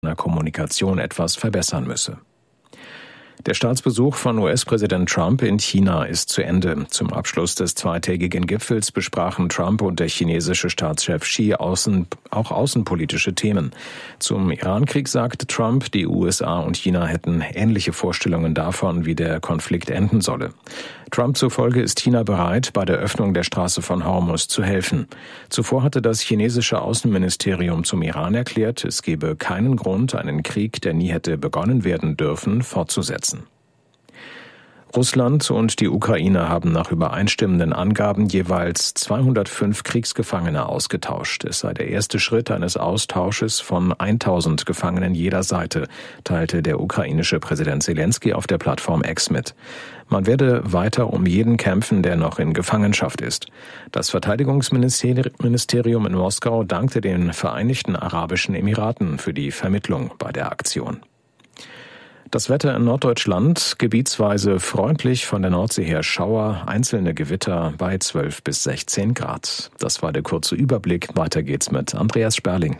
Kommunikation etwas verbessern müsse. Der Staatsbesuch von US-Präsident Trump in China ist zu Ende. Zum Abschluss des zweitägigen Gipfels besprachen Trump und der chinesische Staatschef Xi auch außenpolitische Themen. Zum Irankrieg sagte Trump, die USA und China hätten ähnliche Vorstellungen davon, wie der Konflikt enden solle. Trump zufolge ist China bereit, bei der Öffnung der Straße von Hormuz zu helfen. Zuvor hatte das chinesische Außenministerium zum Iran erklärt, es gebe keinen Grund, einen Krieg, der nie hätte begonnen werden dürfen, fortzusetzen. Russland und die Ukraine haben nach übereinstimmenden Angaben jeweils 205 Kriegsgefangene ausgetauscht. Es sei der erste Schritt eines Austausches von 1000 Gefangenen jeder Seite, teilte der ukrainische Präsident Selenskyj auf der Plattform X mit. Man werde weiter um jeden kämpfen, der noch in Gefangenschaft ist. Das Verteidigungsministerium in Moskau dankte den Vereinigten Arabischen Emiraten für die Vermittlung bei der Aktion. Das Wetter in Norddeutschland, gebietsweise freundlich, von der Nordsee her Schauer, einzelne Gewitter bei 12 bis 16 Grad. Das war der kurze Überblick. Weiter geht's mit Andreas Sperling.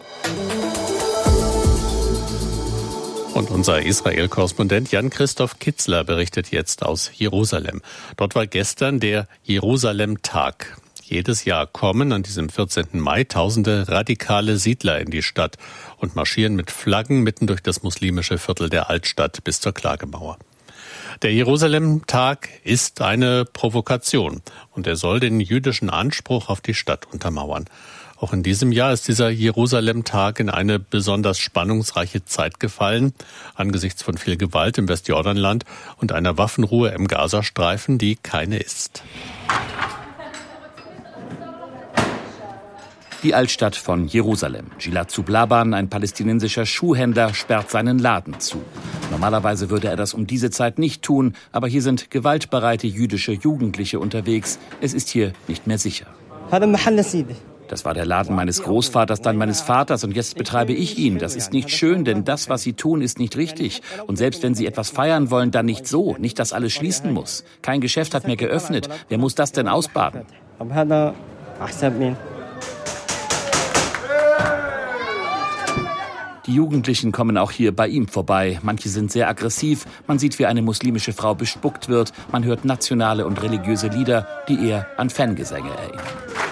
Und unser Israel-Korrespondent Jan-Christoph Kitzler berichtet jetzt aus Jerusalem. Dort war gestern der Jerusalem-Tag. Jedes Jahr kommen an diesem 14. Mai tausende radikale Siedler in die Stadt und marschieren mit Flaggen mitten durch das muslimische Viertel der Altstadt bis zur Klagemauer. Der Jerusalem-Tag ist eine Provokation und er soll den jüdischen Anspruch auf die Stadt untermauern. Auch in diesem Jahr ist dieser Jerusalem-Tag in eine besonders spannungsreiche Zeit gefallen, angesichts von viel Gewalt im Westjordanland und einer Waffenruhe im Gazastreifen, die keine ist. Die Altstadt von Jerusalem. Gilad Zublaban, ein palästinensischer Schuhhändler, sperrt seinen Laden zu. Normalerweise würde er das um diese Zeit nicht tun, aber hier sind gewaltbereite jüdische Jugendliche unterwegs. Es ist hier nicht mehr sicher. Das war der Laden meines Großvaters, dann meines Vaters und jetzt betreibe ich ihn. Das ist nicht schön, denn das, was sie tun, ist nicht richtig. Und selbst wenn sie etwas feiern wollen, dann nicht so. Nicht, dass alles schließen muss. Kein Geschäft hat mehr geöffnet. Wer muss das denn ausbaden? Die Jugendlichen kommen auch hier bei ihm vorbei. Manche sind sehr aggressiv. Man sieht, wie eine muslimische Frau bespuckt wird. Man hört nationale und religiöse Lieder, die eher an Fangesänge erinnern.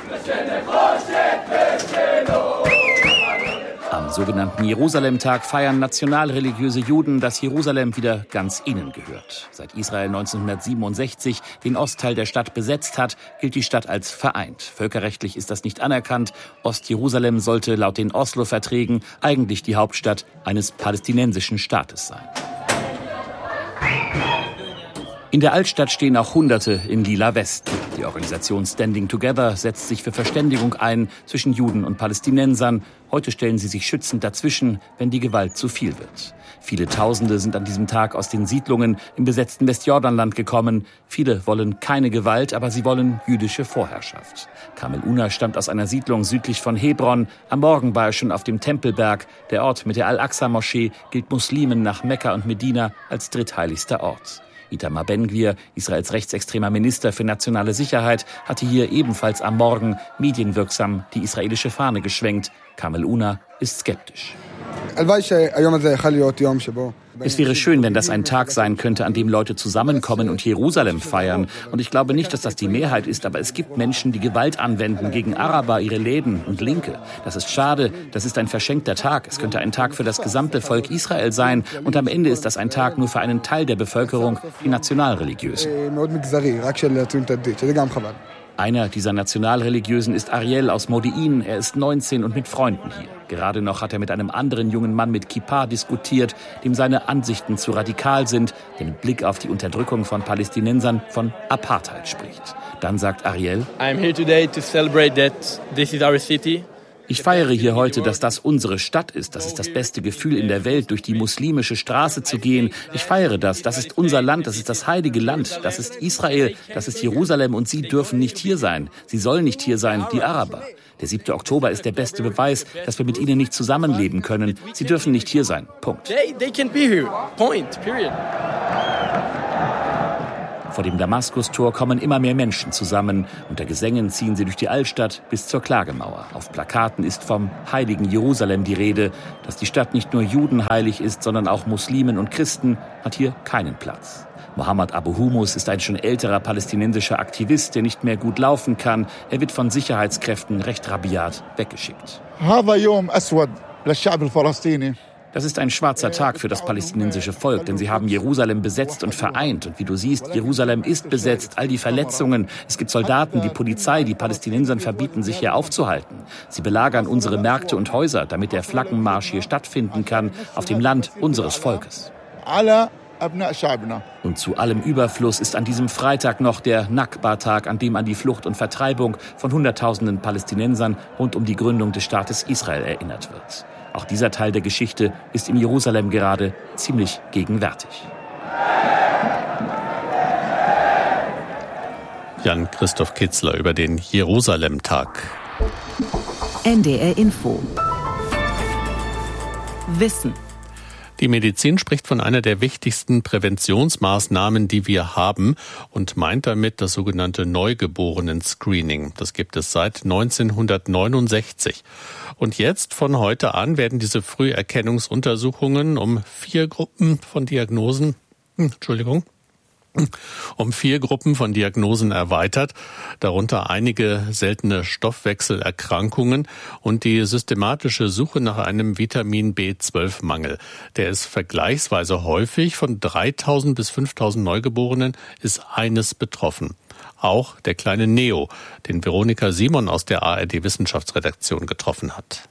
Am sogenannten Jerusalem-Tag feiern nationalreligiöse Juden, dass Jerusalem wieder ganz ihnen gehört. Seit Israel 1967 den Ostteil der Stadt besetzt hat, gilt die Stadt als vereint. Völkerrechtlich ist das nicht anerkannt. Ostjerusalem sollte laut den Oslo-Verträgen eigentlich die Hauptstadt eines palästinensischen Staates sein. In der Altstadt stehen auch Hunderte in lila Westen. Die Organisation Standing Together setzt sich für Verständigung ein zwischen Juden und Palästinensern. Heute stellen sie sich schützend dazwischen, wenn die Gewalt zu viel wird. Viele Tausende sind an diesem Tag aus den Siedlungen im besetzten Westjordanland gekommen. Viele wollen keine Gewalt, aber sie wollen jüdische Vorherrschaft. Kamel Una stammt aus einer Siedlung südlich von Hebron. Am Morgen war er schon auf dem Tempelberg. Der Ort mit der Al-Aqsa-Moschee gilt Muslimen nach Mekka und Medina als drittheiligster Ort. Itamar Ben-Gvir, Israels rechtsextremer Minister für nationale Sicherheit, hatte hier ebenfalls am Morgen medienwirksam die israelische Fahne geschwenkt. Kamel Una ist skeptisch. Es wäre schön, wenn das ein Tag sein könnte, an dem Leute zusammenkommen und Jerusalem feiern. Und ich glaube nicht, dass das die Mehrheit ist, aber es gibt Menschen, die Gewalt anwenden gegen Araber, ihre Läden und Linke. Das ist schade, das ist ein verschenkter Tag. Es könnte ein Tag für das gesamte Volk Israel sein. Und am Ende ist das ein Tag nur für einen Teil der Bevölkerung, die Nationalreligiösen. Einer dieser Nationalreligiösen ist Ariel aus Modi'in. Er ist 19 und mit Freunden hier. Gerade noch hat er mit einem anderen jungen Mann mit Kippa diskutiert, dem seine Ansichten zu radikal sind, der mit Blick auf die Unterdrückung von Palästinensern von Apartheid spricht. Dann sagt Ariel: I'm here today to celebrate that this is our city. Ich feiere hier heute, dass das unsere Stadt ist. Das ist das beste Gefühl in der Welt, durch die muslimische Straße zu gehen. Ich feiere das. Das ist unser Land. Das ist das heilige Land. Das ist Israel. Das ist Jerusalem. Und Sie dürfen nicht hier sein. Sie sollen nicht hier sein, die Araber. Der 7. Oktober ist der beste Beweis, dass wir mit ihnen nicht zusammenleben können. Sie dürfen nicht hier sein. Punkt. They can't be here. Point. Period. Vor dem Damaskustor kommen immer mehr Menschen zusammen. Unter Gesängen ziehen sie durch die Altstadt bis zur Klagemauer. Auf Plakaten ist vom heiligen Jerusalem die Rede. Dass die Stadt nicht nur Juden heilig ist, sondern auch Muslimen und Christen, hat hier keinen Platz. Mohammed Abu Humus ist ein schon älterer palästinensischer Aktivist, der nicht mehr gut laufen kann. Er wird von Sicherheitskräften recht rabiat weggeschickt. Das ist ein schwarzer Tag für das palästinensische Volk, denn sie haben Jerusalem besetzt und vereint. Und wie du siehst, Jerusalem ist besetzt, all die Verletzungen. Es gibt Soldaten, die Polizei, die Palästinensern verbieten, sich hier aufzuhalten. Sie belagern unsere Märkte und Häuser, damit der Flaggenmarsch hier stattfinden kann, auf dem Land unseres Volkes. Und zu allem Überfluss ist an diesem Freitag noch der Nakba-Tag, an dem an die Flucht und Vertreibung von Hunderttausenden Palästinensern rund um die Gründung des Staates Israel erinnert wird. Auch dieser Teil der Geschichte ist in Jerusalem gerade ziemlich gegenwärtig. Jan-Christoph Kitzler über den Jerusalem-Tag. NDR Info. Wissen. Die Medizin spricht von einer der wichtigsten Präventionsmaßnahmen, die wir haben, und meint damit das sogenannte Neugeborenen-Screening. Das gibt es seit 1969. Und jetzt, von heute an, werden diese Früherkennungsuntersuchungen um vier Gruppen von Diagnosen erweitert, darunter einige seltene Stoffwechselerkrankungen und die systematische Suche nach einem Vitamin B12-Mangel. Der ist vergleichsweise häufig. Von 3.000 bis 5.000 Neugeborenen ist eines betroffen. Auch der kleine Neo, den Veronika Simon aus der ARD-Wissenschaftsredaktion getroffen hat.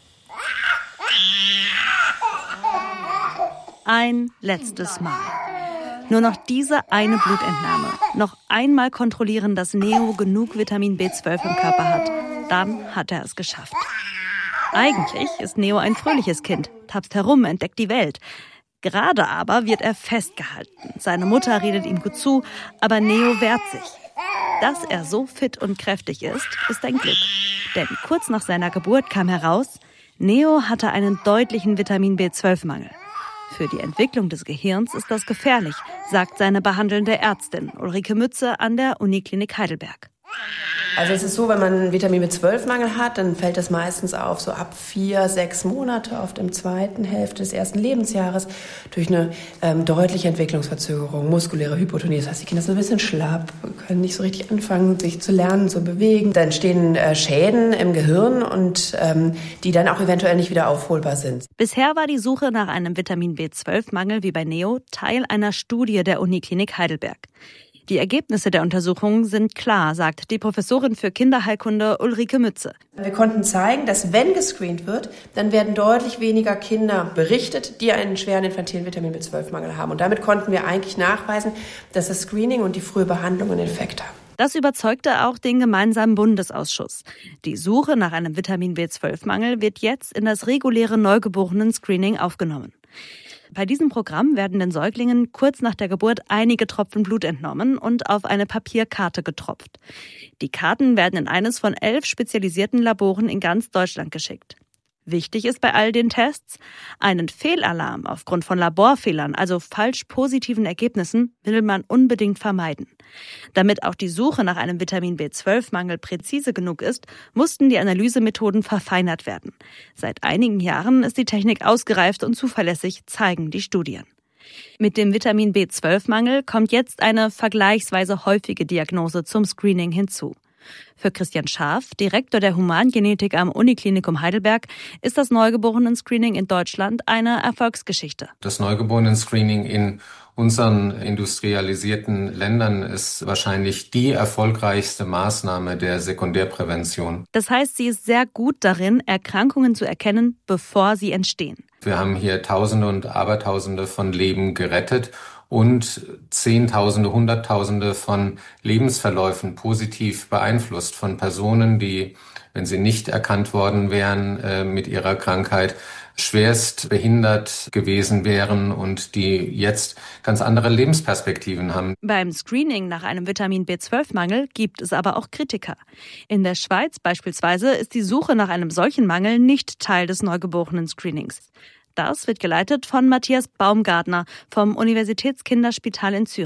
Ein letztes Mal. Nur noch diese eine Blutentnahme. Noch einmal kontrollieren, dass Neo genug Vitamin B12 im Körper hat. Dann hat er es geschafft. Eigentlich ist Neo ein fröhliches Kind, tapst herum, entdeckt die Welt. Gerade aber wird er festgehalten. Seine Mutter redet ihm gut zu, aber Neo wehrt sich. Dass er so fit und kräftig ist ein Glück. Denn kurz nach seiner Geburt kam heraus, Neo hatte einen deutlichen Vitamin B12-Mangel. Für die Entwicklung des Gehirns ist das gefährlich, sagt seine behandelnde Ärztin Ulrike Mütze an der Uniklinik Heidelberg. Also es ist so, wenn man einen Vitamin B12-Mangel hat, dann fällt das meistens auf, so ab 4-6 Monate auf der zweiten Hälfte des ersten Lebensjahres durch eine deutliche Entwicklungsverzögerung, muskuläre Hypotonie. Das heißt, die Kinder sind ein bisschen schlapp, können nicht so richtig anfangen, sich zu lernen, zu bewegen. Dann entstehen Schäden im Gehirn und die dann auch eventuell nicht wieder aufholbar sind. Bisher war die Suche nach einem Vitamin B12-Mangel wie bei Neo Teil einer Studie der Uniklinik Heidelberg. Die Ergebnisse der Untersuchung sind klar, sagt die Professorin für Kinderheilkunde Ulrike Mütze. Wir konnten zeigen, dass wenn gescreent wird, dann werden deutlich weniger Kinder berichtet, die einen schweren infantilen Vitamin B12-Mangel haben. Und damit konnten wir eigentlich nachweisen, dass das Screening und die frühe Behandlung einen Effekt haben. Das überzeugte auch den gemeinsamen Bundesausschuss. Die Suche nach einem Vitamin B12-Mangel wird jetzt in das reguläre Neugeborenen-Screening aufgenommen. Bei diesem Programm werden den Säuglingen kurz nach der Geburt einige Tropfen Blut entnommen und auf eine Papierkarte getropft. Die Karten werden in eines von 11 spezialisierten Laboren in ganz Deutschland geschickt. Wichtig ist bei all den Tests, einen Fehlalarm aufgrund von Laborfehlern, also falsch positiven Ergebnissen, will man unbedingt vermeiden. Damit auch die Suche nach einem Vitamin B12-Mangel präzise genug ist, mussten die Analysemethoden verfeinert werden. Seit einigen Jahren ist die Technik ausgereift und zuverlässig, zeigen die Studien. Mit dem Vitamin B12-Mangel kommt jetzt eine vergleichsweise häufige Diagnose zum Screening hinzu. Für Christian Scharf, Direktor der Humangenetik am Uniklinikum Heidelberg, ist das Neugeborenen-Screening in Deutschland eine Erfolgsgeschichte. Das Neugeborenen-Screening in unseren industrialisierten Ländern ist wahrscheinlich die erfolgreichste Maßnahme der Sekundärprävention. Das heißt, sie ist sehr gut darin, Erkrankungen zu erkennen, bevor sie entstehen. Wir haben hier Tausende und Abertausende von Leben gerettet und Zehntausende, Hunderttausende von Lebensverläufen positiv beeinflusst von Personen, die, wenn sie nicht erkannt worden wären mit ihrer Krankheit, schwerst behindert gewesen wären und die jetzt ganz andere Lebensperspektiven haben. Beim Screening nach einem Vitamin B12-Mangel gibt es aber auch Kritiker. In der Schweiz beispielsweise ist die Suche nach einem solchen Mangel nicht Teil des Neugeborenen-Screenings. Das wird geleitet von Matthias Baumgartner vom Universitätskinderspital in Zürich.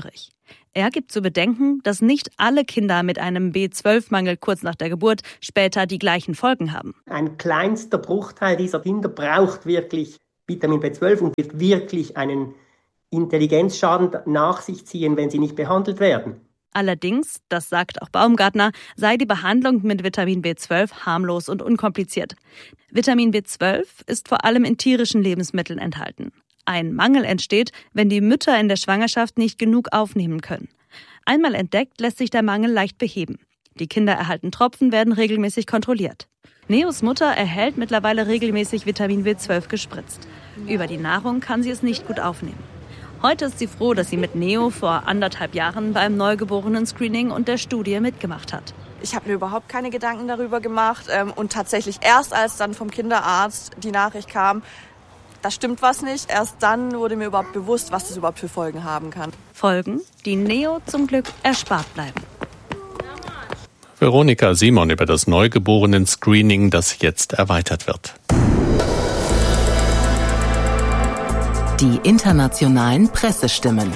Er gibt zu bedenken, dass nicht alle Kinder mit einem B12-Mangel kurz nach der Geburt später die gleichen Folgen haben. Ein kleinster Bruchteil dieser Kinder braucht wirklich Vitamin B12 und wird wirklich einen Intelligenzschaden nach sich ziehen, wenn sie nicht behandelt werden. Allerdings, das sagt auch Baumgartner, sei die Behandlung mit Vitamin B12 harmlos und unkompliziert. Vitamin B12 ist vor allem in tierischen Lebensmitteln enthalten. Ein Mangel entsteht, wenn die Mütter in der Schwangerschaft nicht genug aufnehmen können. Einmal entdeckt, lässt sich der Mangel leicht beheben. Die Kinder erhalten Tropfen, werden regelmäßig kontrolliert. Neos Mutter erhält mittlerweile regelmäßig Vitamin B12 gespritzt. Über die Nahrung kann sie es nicht gut aufnehmen. Heute ist sie froh, dass sie mit Neo vor 1,5 Jahren beim Neugeborenen-Screening und der Studie mitgemacht hat. Ich habe mir überhaupt keine Gedanken darüber gemacht und tatsächlich erst als dann vom Kinderarzt die Nachricht kam, da stimmt was nicht, erst dann wurde mir überhaupt bewusst, was das überhaupt für Folgen haben kann. Folgen, die Neo zum Glück erspart bleiben. Veronika Simon über das Neugeborenen-Screening, das jetzt erweitert wird. Die internationalen Pressestimmen.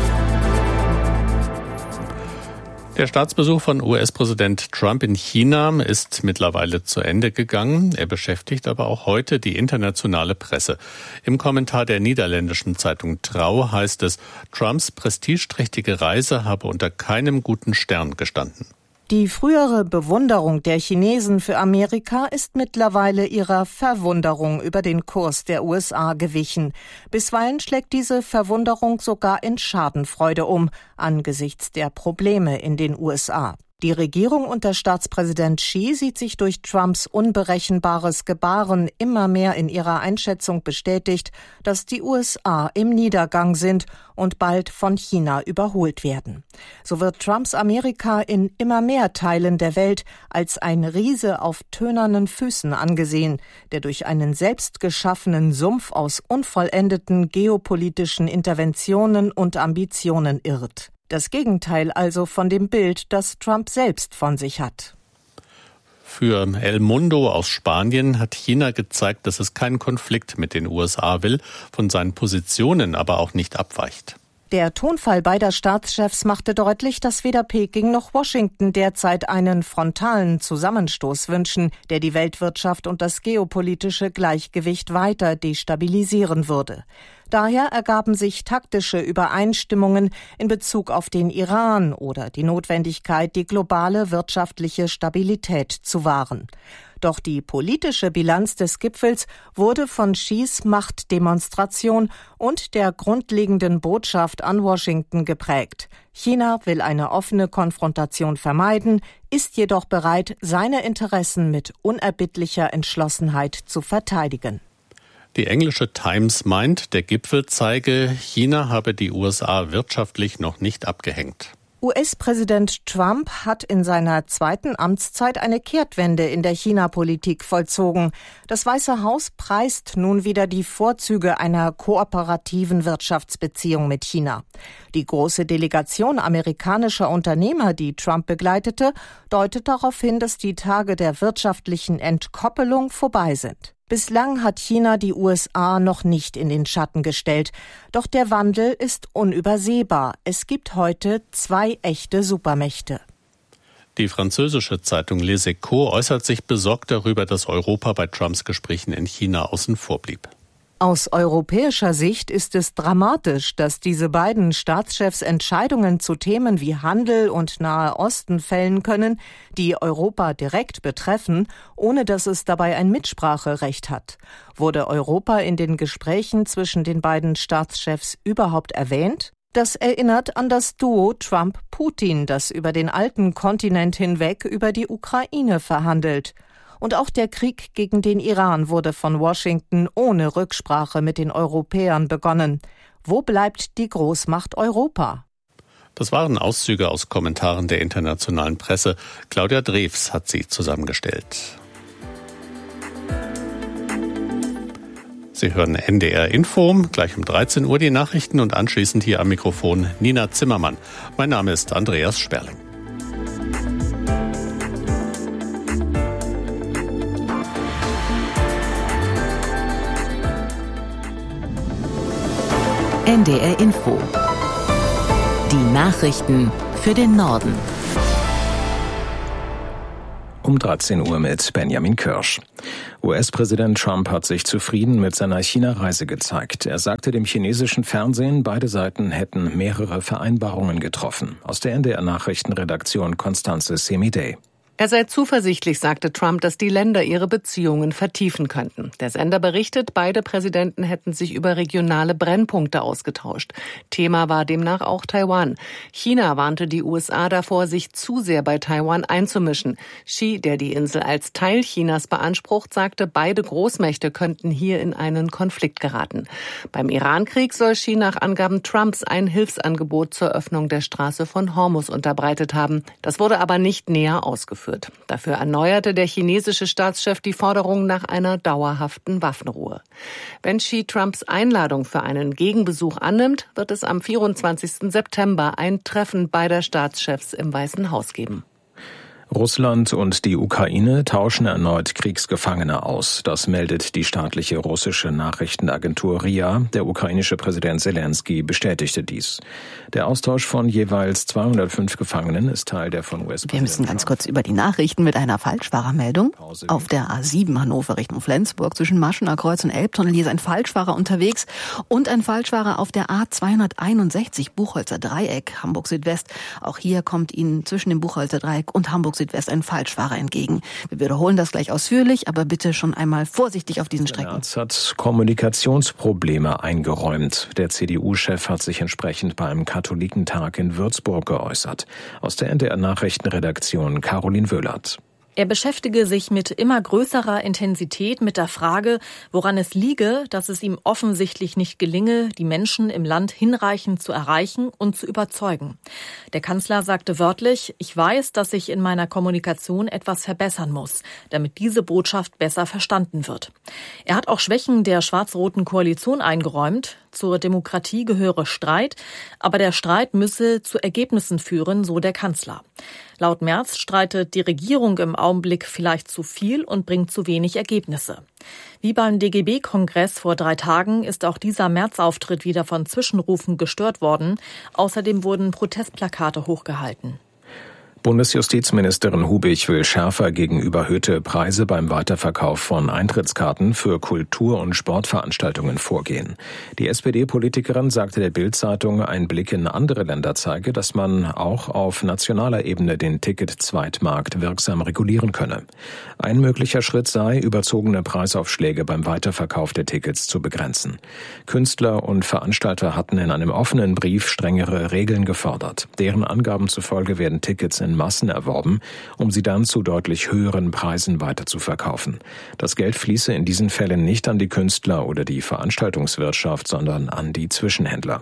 Der Staatsbesuch von US-Präsident Trump in China ist mittlerweile zu Ende gegangen. Er beschäftigt aber auch heute die internationale Presse. Im Kommentar der niederländischen Zeitung Trouw heißt es, Trumps prestigeträchtige Reise habe unter keinem guten Stern gestanden. Die frühere Bewunderung der Chinesen für Amerika ist mittlerweile ihrer Verwunderung über den Kurs der USA gewichen. Bisweilen schlägt diese Verwunderung sogar in Schadenfreude um, angesichts der Probleme in den USA. Die Regierung unter Staatspräsident Xi sieht sich durch Trumps unberechenbares Gebaren immer mehr in ihrer Einschätzung bestätigt, dass die USA im Niedergang sind und bald von China überholt werden. So wird Trumps Amerika in immer mehr Teilen der Welt als ein Riese auf tönernen Füßen angesehen, der durch einen selbst geschaffenen Sumpf aus unvollendeten geopolitischen Interventionen und Ambitionen irrt. Das Gegenteil also von dem Bild, das Trump selbst von sich hat. Für El Mundo aus Spanien hat China gezeigt, dass es keinen Konflikt mit den USA will, von seinen Positionen aber auch nicht abweicht. Der Tonfall beider Staatschefs machte deutlich, dass weder Peking noch Washington derzeit einen frontalen Zusammenstoß wünschen, der die Weltwirtschaft und das geopolitische Gleichgewicht weiter destabilisieren würde. Daher ergaben sich taktische Übereinstimmungen in Bezug auf den Iran oder die Notwendigkeit, die globale wirtschaftliche Stabilität zu wahren. Doch die politische Bilanz des Gipfels wurde von Xis Machtdemonstration und der grundlegenden Botschaft an Washington geprägt. China will eine offene Konfrontation vermeiden, ist jedoch bereit, seine Interessen mit unerbittlicher Entschlossenheit zu verteidigen. Die englische Times meint, der Gipfel zeige, China habe die USA wirtschaftlich noch nicht abgehängt. US-Präsident Trump hat in seiner zweiten Amtszeit eine Kehrtwende in der China-Politik vollzogen. Das Weiße Haus preist nun wieder die Vorzüge einer kooperativen Wirtschaftsbeziehung mit China. Die große Delegation amerikanischer Unternehmer, die Trump begleitete, deutet darauf hin, dass die Tage der wirtschaftlichen Entkoppelung vorbei sind. Bislang hat China die USA noch nicht in den Schatten gestellt. Doch der Wandel ist unübersehbar. Es gibt heute 2 echte Supermächte. Die französische Zeitung Les Echos äußert sich besorgt darüber, dass Europa bei Trumps Gesprächen in China außen vor blieb. Aus europäischer Sicht ist es dramatisch, dass diese beiden Staatschefs Entscheidungen zu Themen wie Handel und Nahe Osten fällen können, die Europa direkt betreffen, ohne dass es dabei ein Mitspracherecht hat. Wurde Europa in den Gesprächen zwischen den beiden Staatschefs überhaupt erwähnt? Das erinnert an das Duo Trump-Putin, das über den alten Kontinent hinweg über die Ukraine verhandelt. Und auch der Krieg gegen den Iran wurde von Washington ohne Rücksprache mit den Europäern begonnen. Wo bleibt die Großmacht Europa? Das waren Auszüge aus Kommentaren der internationalen Presse. Claudia Drews hat sie zusammengestellt. Sie hören NDR Info, gleich um 13 Uhr die Nachrichten und anschließend hier am Mikrofon Nina Zimmermann. Mein Name ist Andreas Sperling. NDR Info. Die Nachrichten für den Norden. Um 13 Uhr mit Benjamin Kirsch. US-Präsident Trump hat sich zufrieden mit seiner China-Reise gezeigt. Er sagte dem chinesischen Fernsehen, beide Seiten hätten mehrere Vereinbarungen getroffen. Aus der NDR-Nachrichtenredaktion Constanze Semidey. Er sei zuversichtlich, sagte Trump, dass die Länder ihre Beziehungen vertiefen könnten. Der Sender berichtet, beide Präsidenten hätten sich über regionale Brennpunkte ausgetauscht. Thema war demnach auch Taiwan. China warnte die USA davor, sich zu sehr bei Taiwan einzumischen. Xi, der die Insel als Teil Chinas beansprucht, sagte, beide Großmächte könnten hier in einen Konflikt geraten. Beim Irankrieg soll Xi nach Angaben Trumps ein Hilfsangebot zur Öffnung der Straße von Hormuz unterbreitet haben. Das wurde aber nicht näher ausgeführt. Dafür erneuerte der chinesische Staatschef die Forderung nach einer dauerhaften Waffenruhe. Wenn Xi Trumps Einladung für einen Gegenbesuch annimmt, wird es am 24. September ein Treffen beider Staatschefs im Weißen Haus geben. Russland und die Ukraine tauschen erneut Kriegsgefangene aus. Das meldet die staatliche russische Nachrichtenagentur RIA. Der ukrainische Präsident Zelensky bestätigte dies. Der Austausch von jeweils 205 Gefangenen ist Teil der von US-Präsident. Wir müssen ganz kurz über die Nachrichten mit einer Falschfahrermeldung. Auf der A7 Hannover Richtung Flensburg zwischen Maschener Kreuz und Elbtunnel hier ist ein Falschfahrer unterwegs und ein Falschfahrer auf der A261 Buchholzer Dreieck Hamburg Südwest. Auch hier kommt Ihnen zwischen dem Buchholzer Dreieck und Hamburg Südwest ein Falschfahrer entgegen. Wir wiederholen das gleich ausführlich, aber bitte schon einmal vorsichtig auf diesen Strecken. Der Arzt hat Kommunikationsprobleme eingeräumt. Der CDU-Chef hat sich entsprechend beim Katholikentag in Würzburg geäußert. Aus der NDR-Nachrichtenredaktion Caroline Wöhlert. Er beschäftige sich mit immer größerer Intensität mit der Frage, woran es liege, dass es ihm offensichtlich nicht gelinge, die Menschen im Land hinreichend zu erreichen und zu überzeugen. Der Kanzler sagte wörtlich, ich weiß, dass ich in meiner Kommunikation etwas verbessern muss, damit diese Botschaft besser verstanden wird. Er hat auch Schwächen der schwarz-roten Koalition eingeräumt. Zur Demokratie gehöre Streit, aber der Streit müsse zu Ergebnissen führen, so der Kanzler. Laut Merz streitet die Regierung im Augenblick vielleicht zu viel und bringt zu wenig Ergebnisse. Wie beim DGB-Kongress vor 3 Tagen ist auch dieser Merz-Auftritt wieder von Zwischenrufen gestört worden. Außerdem wurden Protestplakate hochgehalten. Bundesjustizministerin Hubig will schärfer gegen überhöhte Preise beim Weiterverkauf von Eintrittskarten für Kultur- und Sportveranstaltungen vorgehen. Die SPD-Politikerin sagte der Bild-Zeitung, ein Blick in andere Länder zeige, dass man auch auf nationaler Ebene den Ticket-Zweitmarkt wirksam regulieren könne. Ein möglicher Schritt sei, überzogene Preisaufschläge beim Weiterverkauf der Tickets zu begrenzen. Künstler und Veranstalter hatten in einem offenen Brief strengere Regeln gefordert. Deren Angaben zufolge werden Tickets in Massen erworben, um sie dann zu deutlich höheren Preisen weiterzuverkaufen. Das Geld fließe in diesen Fällen nicht an die Künstler oder die Veranstaltungswirtschaft, sondern an die Zwischenhändler.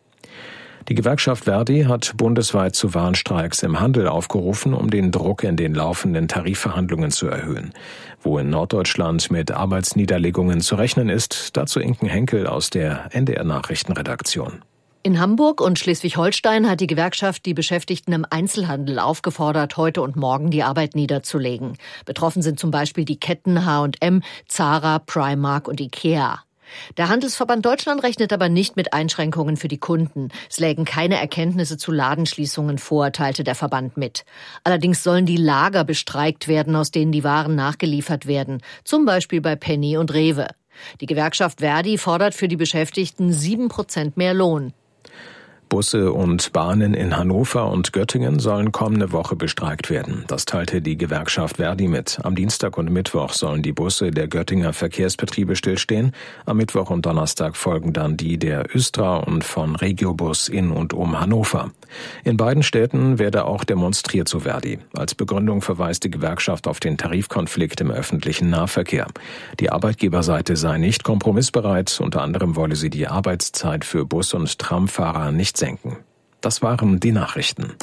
Die Gewerkschaft Verdi hat bundesweit zu Warnstreiks im Handel aufgerufen, um den Druck in den laufenden Tarifverhandlungen zu erhöhen. Wo in Norddeutschland mit Arbeitsniederlegungen zu rechnen ist, dazu Inken Henkel aus der NDR-Nachrichtenredaktion. In Hamburg und Schleswig-Holstein hat die Gewerkschaft die Beschäftigten im Einzelhandel aufgefordert, heute und morgen die Arbeit niederzulegen. Betroffen sind zum Beispiel die Ketten H&M, Zara, Primark und Ikea. Der Handelsverband Deutschland rechnet aber nicht mit Einschränkungen für die Kunden. Es lägen keine Erkenntnisse zu Ladenschließungen vor, teilte der Verband mit. Allerdings sollen die Lager bestreikt werden, aus denen die Waren nachgeliefert werden, zum Beispiel bei Penny und Rewe. Die Gewerkschaft Verdi fordert für die Beschäftigten 7% mehr Lohn. Busse und Bahnen in Hannover und Göttingen sollen kommende Woche bestreikt werden. Das teilte die Gewerkschaft Verdi mit. Am Dienstag und Mittwoch sollen die Busse der Göttinger Verkehrsbetriebe stillstehen. Am Mittwoch und Donnerstag folgen dann die der Östra und von Regiobus in und um Hannover. In beiden Städten werde auch demonstriert, so Verdi. Als Begründung verweist die Gewerkschaft auf den Tarifkonflikt im öffentlichen Nahverkehr. Die Arbeitgeberseite sei nicht kompromissbereit. Unter anderem wolle sie die Arbeitszeit für Bus- und Tramfahrer nicht senken. Das waren die Nachrichten.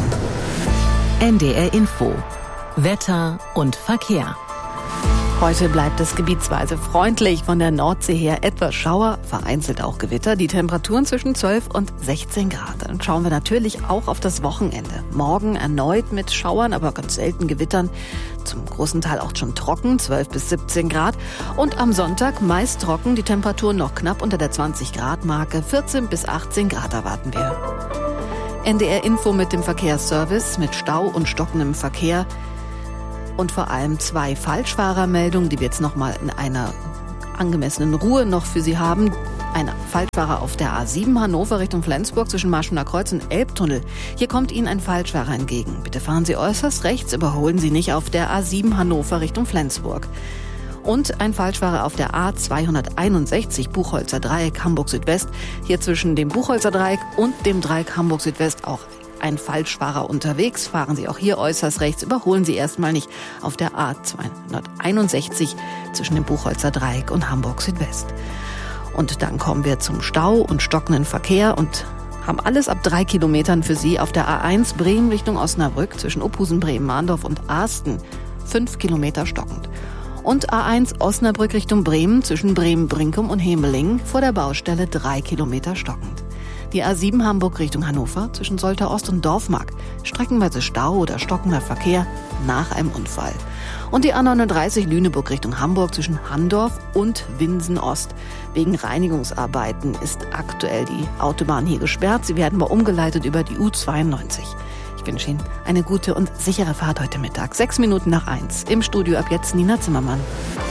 NDR Info. Wetter und Verkehr. Heute bleibt es gebietsweise freundlich, von der Nordsee her etwas Schauer, vereinzelt auch Gewitter, die Temperaturen zwischen 12 und 16 Grad. Dann schauen wir natürlich auch auf das Wochenende. Morgen erneut mit Schauern, aber ganz selten Gewittern, zum großen Teil auch schon trocken, 12 bis 17 Grad. Und am Sonntag meist trocken, die Temperaturen noch knapp unter der 20 Grad Marke, 14 bis 18 Grad erwarten wir. NDR Info mit dem Verkehrsservice, mit Stau und stockendem Verkehr und vor allem 2 Falschfahrermeldungen, die wir jetzt nochmal in einer angemessenen Ruhe noch für Sie haben. Ein Falschfahrer auf der A7 Hannover Richtung Flensburg zwischen Maschener Kreuz und Elbtunnel. Hier kommt Ihnen ein Falschfahrer entgegen. Bitte fahren Sie äußerst rechts, überholen Sie nicht auf der A7 Hannover Richtung Flensburg. Und ein Falschfahrer auf der A261 Buchholzer Dreieck Hamburg Südwest. Hier zwischen dem Buchholzer Dreieck und dem Dreieck Hamburg Südwest auch ein Falschfahrer unterwegs. Fahren Sie auch hier äußerst rechts, überholen Sie erstmal nicht auf der A261 zwischen dem Buchholzer Dreieck und Hamburg Südwest. Und dann kommen wir zum Stau und stockenden Verkehr und haben alles ab 3 Kilometern für Sie auf der A1 Bremen Richtung Osnabrück zwischen Uphusen, Bremen, Mahndorf und Arsten. 5 Kilometer stockend. Und A1 Osnabrück Richtung Bremen zwischen Bremen-Brinkum und Hemeling vor der Baustelle 3 Kilometer stockend. Die A7 Hamburg Richtung Hannover zwischen Soltau Ost und Dorfmark. Streckenweise Stau oder stockender Verkehr nach einem Unfall. Und die A39 Lüneburg Richtung Hamburg zwischen Handorf und Winsen Ost. Wegen Reinigungsarbeiten ist aktuell die Autobahn hier gesperrt. Sie werden mal umgeleitet über die U92. Ich wünsche Ihnen eine gute und sichere Fahrt heute Mittag. 6 Minuten nach 1. Im Studio ab jetzt Nina Zimmermann.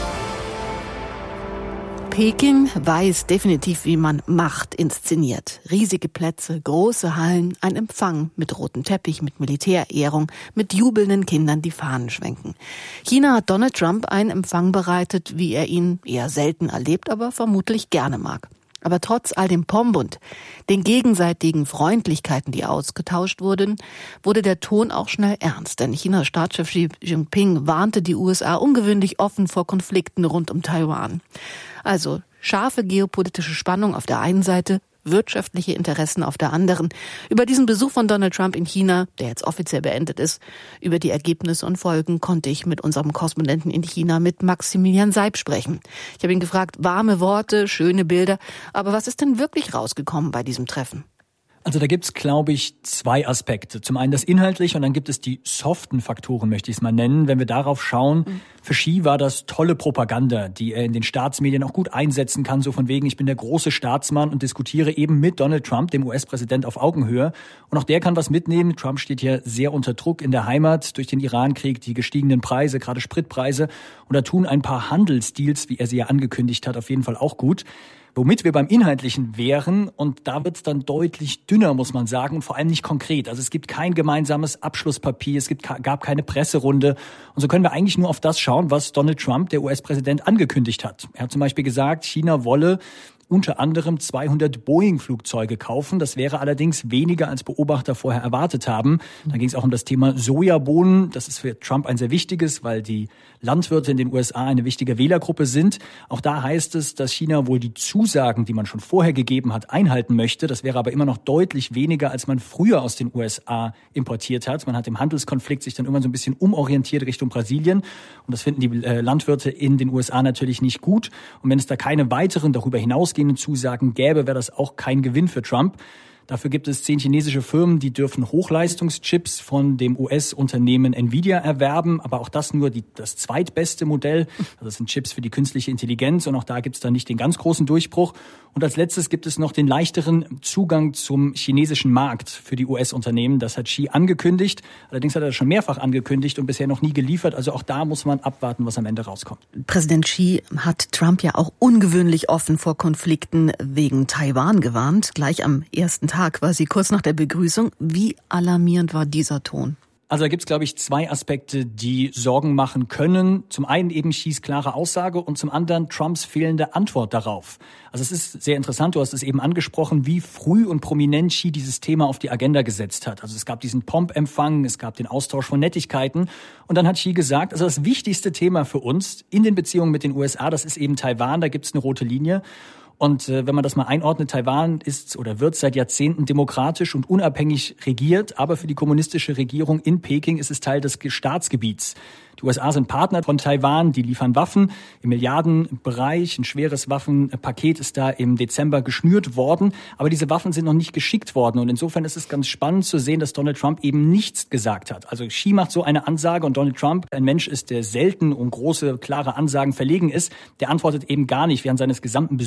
Peking weiß definitiv, wie man Macht inszeniert. Riesige Plätze, große Hallen, ein Empfang mit rotem Teppich, mit Militärehrung, mit jubelnden Kindern, die Fahnen schwenken. China hat Donald Trump einen Empfang bereitet, wie er ihn eher selten erlebt, aber vermutlich gerne mag. Aber trotz all dem Pomp und den gegenseitigen Freundlichkeiten, die ausgetauscht wurden, wurde der Ton auch schnell ernst. Denn Chinas Staatschef Xi Jinping warnte die USA ungewöhnlich offen vor Konflikten rund um Taiwan. Also scharfe geopolitische Spannung auf der einen Seite, wirtschaftliche Interessen auf der anderen. Über diesen Besuch von Donald Trump in China, der jetzt offiziell beendet ist, über die Ergebnisse und Folgen konnte ich mit unserem Korrespondenten in China, mit Maximilian Seib, sprechen. Ich habe ihn gefragt, warme Worte, schöne Bilder, aber was ist denn wirklich rausgekommen bei diesem Treffen? Also da gibt's, glaube ich, 2 Aspekte. Zum einen das Inhaltliche und dann gibt es die soften Faktoren, möchte ich es mal nennen. Wenn wir darauf schauen, für Xi war das tolle Propaganda, die er in den Staatsmedien auch gut einsetzen kann, so von wegen, ich bin der große Staatsmann und diskutiere eben mit Donald Trump, dem US-Präsident, auf Augenhöhe. Und auch der kann was mitnehmen. Trump steht hier sehr unter Druck in der Heimat durch den Irankrieg, die gestiegenen Preise, gerade Spritpreise. Und da tun ein paar Handelsdeals, wie er sie ja angekündigt hat, auf jeden Fall auch gut. Womit wir beim Inhaltlichen wären, und da wird es dann deutlich dünner, muss man sagen, und vor allem nicht konkret. Also es gibt kein gemeinsames Abschlusspapier, gab keine Presserunde. Und so können wir eigentlich nur auf das schauen, was Donald Trump, der US-Präsident, angekündigt hat. Er hat zum Beispiel gesagt, China wolle unter anderem 200 Boeing-Flugzeuge kaufen. Das wäre allerdings weniger, als Beobachter vorher erwartet haben. Da ging es auch um das Thema Sojabohnen. Das ist für Trump ein sehr wichtiges, weil die Landwirte in den USA eine wichtige Wählergruppe sind. Auch da heißt es, dass China wohl die Zusagen, die man schon vorher gegeben hat, einhalten möchte. Das wäre aber immer noch deutlich weniger, als man früher aus den USA importiert hat. Man hat im Handelskonflikt sich dann immer so ein bisschen umorientiert Richtung Brasilien. Und das finden die Landwirte in den USA natürlich nicht gut. Und wenn es da keine weiteren darüber hinausgehenden Zusagen gäbe, wäre das auch kein Gewinn für Trump. Dafür gibt es 10 chinesische Firmen, die dürfen Hochleistungschips von dem US-Unternehmen Nvidia erwerben, aber auch das nur das zweitbeste Modell. Also das sind Chips für die künstliche Intelligenz und auch da gibt es dann nicht den ganz großen Durchbruch. Und als letztes gibt es noch den leichteren Zugang zum chinesischen Markt für die US-Unternehmen. Das hat Xi angekündigt. Allerdings hat er das schon mehrfach angekündigt und bisher noch nie geliefert. Also auch da muss man abwarten, was am Ende rauskommt. Präsident Xi hat Trump ja auch ungewöhnlich offen vor Konflikten wegen Taiwan gewarnt. Gleich am ersten Tag, quasi kurz nach der Begrüßung. Wie alarmierend war dieser Ton? Also da gibt's, glaube ich, 2 Aspekte, die Sorgen machen können. Zum einen eben Xis klare Aussage und zum anderen Trumps fehlende Antwort darauf. Also es ist sehr interessant, du hast es eben angesprochen, wie früh und prominent Xi dieses Thema auf die Agenda gesetzt hat. Also es gab diesen Pomp-Empfang, es gab den Austausch von Nettigkeiten und dann hat Xi gesagt, also das wichtigste Thema für uns in den Beziehungen mit den USA, das ist eben Taiwan, da gibt's eine rote Linie. Und wenn man das mal einordnet, Taiwan ist oder wird seit Jahrzehnten demokratisch und unabhängig regiert, aber für die kommunistische Regierung in Peking ist es Teil des Staatsgebiets. Die USA sind Partner von Taiwan, die liefern Waffen im Milliardenbereich. Ein schweres Waffenpaket ist da im Dezember geschnürt worden. Aber diese Waffen sind noch nicht geschickt worden. Und insofern ist es ganz spannend zu sehen, dass Donald Trump eben nichts gesagt hat. Also Xi macht so eine Ansage und Donald Trump, ein Mensch ist, der selten um große, klare Ansagen verlegen ist, der antwortet eben gar nicht während seines gesamten Besuchs.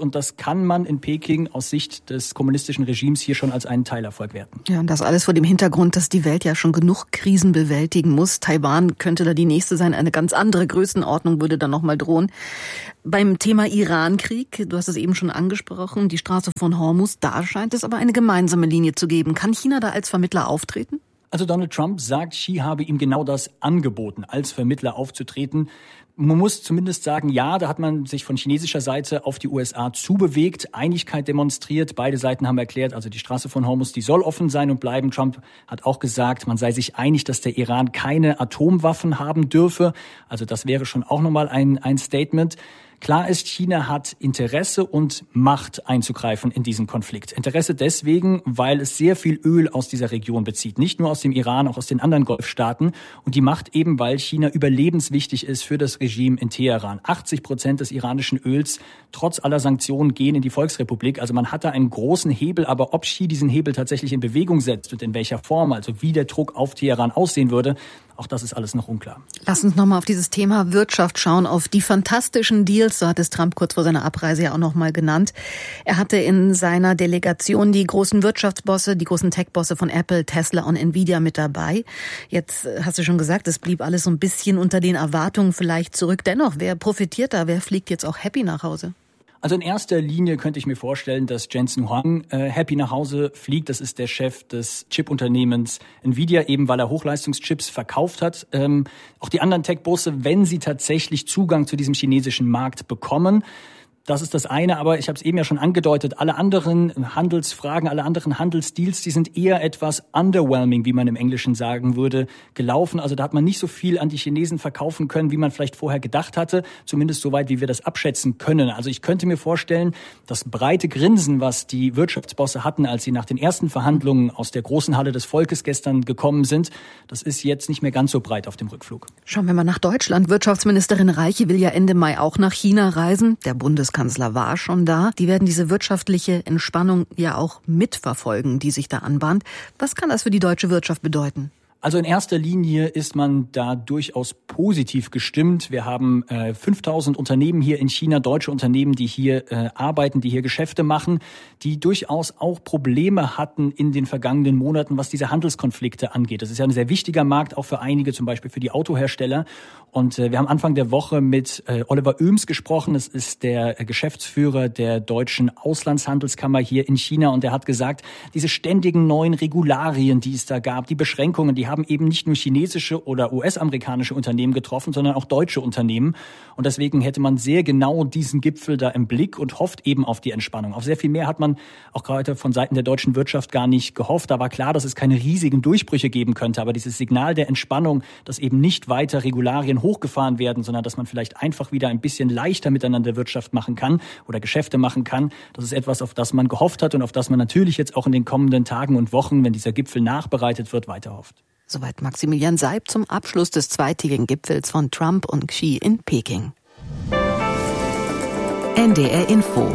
und das kann man in Peking aus Sicht des kommunistischen Regimes hier schon als einen Teilerfolg werten. Ja, und das alles vor dem Hintergrund, dass die Welt ja schon genug Krisen bewältigen muss. Taiwan könnte da die nächste sein, eine ganz andere Größenordnung würde da nochmal drohen. Beim Thema Iran-Krieg, du hast es eben schon angesprochen, die Straße von Hormuz, da scheint es aber eine gemeinsame Linie zu geben. Kann China da als Vermittler auftreten? Also Donald Trump sagt, Xi habe ihm genau das angeboten, als Vermittler aufzutreten. Man muss zumindest sagen, ja, da hat man sich von chinesischer Seite auf die USA zubewegt, Einigkeit demonstriert. Beide Seiten haben erklärt, also die Straße von Hormuz, die soll offen sein und bleiben. Trump hat auch gesagt, man sei sich einig, dass der Iran keine Atomwaffen haben dürfe. Also das wäre schon auch nochmal ein Statement. Klar ist, China hat Interesse und Macht einzugreifen in diesen Konflikt. Interesse deswegen, weil es sehr viel Öl aus dieser Region bezieht. Nicht nur aus dem Iran, auch aus den anderen Golfstaaten. Und die Macht eben, weil China überlebenswichtig ist für das Regime in Teheran. 80% des iranischen Öls, trotz aller Sanktionen, gehen in die Volksrepublik. Also man hat da einen großen Hebel. Aber ob Xi diesen Hebel tatsächlich in Bewegung setzt und in welcher Form, also wie der Druck auf Teheran aussehen würde, auch das ist alles noch unklar. Lass uns nochmal auf dieses Thema Wirtschaft schauen, auf die fantastischen Deals, so hat es Trump kurz vor seiner Abreise ja auch nochmal genannt. Er hatte in seiner Delegation die großen Wirtschaftsbosse, die großen Tech-Bosse von Apple, Tesla und Nvidia mit dabei. Jetzt hast du schon gesagt, es blieb alles so ein bisschen unter den Erwartungen vielleicht zurück. Dennoch, wer profitiert da? Wer fliegt jetzt auch happy nach Hause? Also in erster Linie könnte ich mir vorstellen, dass Jensen Huang happy nach Hause fliegt. Das ist der Chef des Chip-Unternehmens Nvidia, eben weil er Hochleistungschips verkauft hat. Auch die anderen Tech-Bosse, wenn sie tatsächlich Zugang zu diesem chinesischen Markt bekommen. Das ist das eine, aber ich habe es eben ja schon angedeutet, alle anderen Handelsfragen, alle anderen Handelsdeals, die sind eher etwas underwhelming, wie man im Englischen sagen würde, gelaufen. Also da hat man nicht so viel an die Chinesen verkaufen können, wie man vielleicht vorher gedacht hatte, zumindest soweit, wie wir das abschätzen können. Also ich könnte mir vorstellen, das breite Grinsen, was die Wirtschaftsbosse hatten, als sie nach den ersten Verhandlungen aus der großen Halle des Volkes gestern gekommen sind, das ist jetzt nicht mehr ganz so breit auf dem Rückflug. Schauen wir mal nach Deutschland. Wirtschaftsministerin Reiche will ja Ende Mai auch nach China reisen. Der Bundeskanzler war schon da. Die werden diese wirtschaftliche Entspannung ja auch mitverfolgen, die sich da anbahnt. Was kann das für die deutsche Wirtschaft bedeuten? Also in erster Linie ist man da durchaus positiv gestimmt. Wir haben 5000 Unternehmen hier in China, deutsche Unternehmen, die hier arbeiten, die hier Geschäfte machen, die durchaus auch Probleme hatten in den vergangenen Monaten, was diese Handelskonflikte angeht. Das ist ja ein sehr wichtiger Markt, auch für einige, zum Beispiel für die Autohersteller. Und wir haben Anfang der Woche mit Oliver Oehms gesprochen. Das ist der Geschäftsführer der deutschen Auslandshandelskammer hier in China. Und der hat gesagt, diese ständigen neuen Regularien, die es da gab, die Beschränkungen, die haben eben nicht nur chinesische oder US-amerikanische Unternehmen getroffen, sondern auch deutsche Unternehmen. Und deswegen hätte man sehr genau diesen Gipfel da im Blick und hofft eben auf die Entspannung. Auf sehr viel mehr hat man auch gerade von Seiten der deutschen Wirtschaft gar nicht gehofft. Da war klar, dass es keine riesigen Durchbrüche geben könnte. Aber dieses Signal der Entspannung, dass eben nicht weiter Regularien hochgefahren werden, sondern dass man vielleicht einfach wieder ein bisschen leichter miteinander Wirtschaft machen kann oder Geschäfte machen kann, das ist etwas, auf das man gehofft hat und auf das man natürlich jetzt auch in den kommenden Tagen und Wochen, wenn dieser Gipfel nachbereitet wird, weiter hofft. Soweit Maximilian Seib zum Abschluss des zweitägigen Gipfels von Trump und Xi in Peking. NDR Info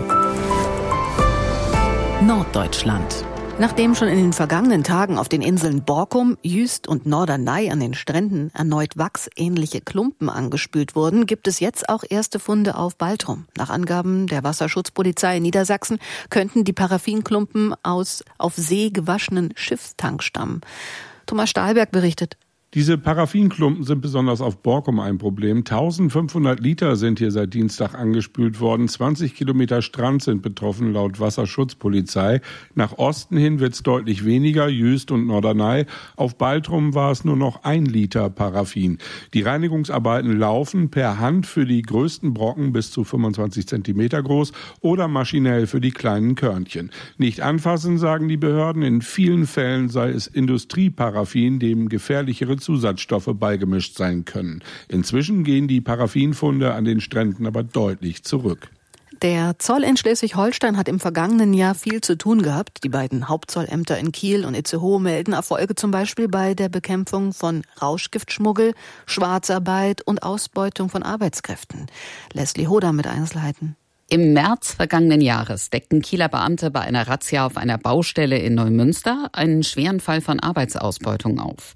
Norddeutschland. Nachdem schon in den vergangenen Tagen auf den Inseln Borkum, Jüst und Norderney an den Stränden erneut wachsähnliche Klumpen angespült wurden, gibt es jetzt auch erste Funde auf Baltrum. Nach Angaben der Wasserschutzpolizei in Niedersachsen könnten die Paraffinklumpen aus auf See gewaschenen Schiffstank stammen. Thomas Stahlberg berichtet. Diese Paraffinklumpen sind besonders auf Borkum ein Problem. 1500 Liter sind hier seit Dienstag angespült worden. 20 Kilometer Strand sind betroffen, laut Wasserschutzpolizei. Nach Osten hin wird es deutlich weniger, Jüst und Norderney. Auf Baltrum war es nur noch 1 Liter Paraffin. Die Reinigungsarbeiten laufen per Hand für die größten Brocken bis zu 25 Zentimeter groß oder maschinell für die kleinen Körnchen. Nicht anfassen, sagen die Behörden. In vielen Fällen sei es Industrieparaffin, dem gefährlichere Zusatzstoffe beigemischt sein können. Inzwischen gehen die Paraffinfunde an den Stränden aber deutlich zurück. Der Zoll in Schleswig-Holstein hat im vergangenen Jahr viel zu tun gehabt. Die beiden Hauptzollämter in Kiel und Itzehoe melden Erfolge zum Beispiel bei der Bekämpfung von Rauschgiftschmuggel, Schwarzarbeit und Ausbeutung von Arbeitskräften. Leslie Hoder mit Einzelheiten. Im März vergangenen Jahres deckten Kieler Beamte bei einer Razzia auf einer Baustelle in Neumünster einen schweren Fall von Arbeitsausbeutung auf.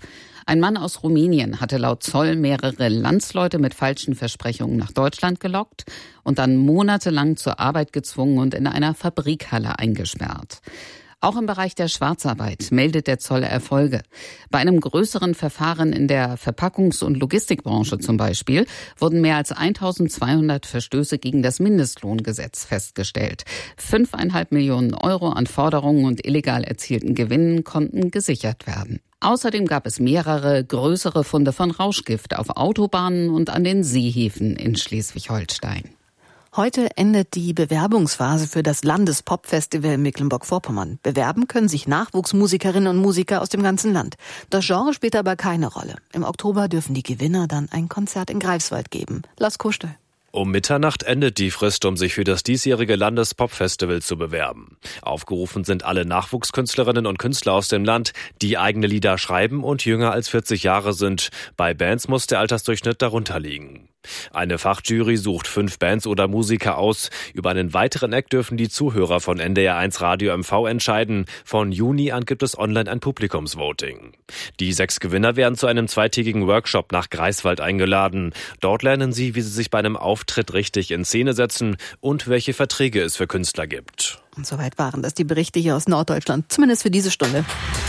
Ein Mann aus Rumänien hatte laut Zoll mehrere Landsleute mit falschen Versprechungen nach Deutschland gelockt und dann monatelang zur Arbeit gezwungen und in einer Fabrikhalle eingesperrt. Auch im Bereich der Schwarzarbeit meldet der Zoll Erfolge. Bei einem größeren Verfahren in der Verpackungs- und Logistikbranche zum Beispiel wurden mehr als 1200 Verstöße gegen das Mindestlohngesetz festgestellt. 5,5 Millionen Euro an Forderungen und illegal erzielten Gewinnen konnten gesichert werden. Außerdem gab es mehrere größere Funde von Rauschgift auf Autobahnen und an den Seehäfen in Schleswig-Holstein. Heute endet die Bewerbungsphase für das Landespopfestival Mecklenburg-Vorpommern. Bewerben können sich Nachwuchsmusikerinnen und Musiker aus dem ganzen Land. Das Genre spielt aber keine Rolle. Im Oktober dürfen die Gewinner dann ein Konzert in Greifswald geben. Lars Kuschel. Um Mitternacht endet die Frist, um sich für das diesjährige Landespopfestival zu bewerben. Aufgerufen sind alle Nachwuchskünstlerinnen und Künstler aus dem Land, die eigene Lieder schreiben und jünger als 40 Jahre sind. Bei Bands muss der Altersdurchschnitt darunter liegen. Eine Fachjury sucht 5 Bands oder Musiker aus. Über einen weiteren Act dürfen die Zuhörer von NDR1 Radio MV entscheiden. Von Juni an gibt es online ein Publikumsvoting. Die 6 Gewinner werden zu einem 2-tägigen Workshop nach Greifswald eingeladen. Dort lernen sie, wie sie sich bei einem Auftritt richtig in Szene setzen und welche Verträge es für Künstler gibt. Und soweit waren das die Berichte hier aus Norddeutschland, zumindest für diese Stunde.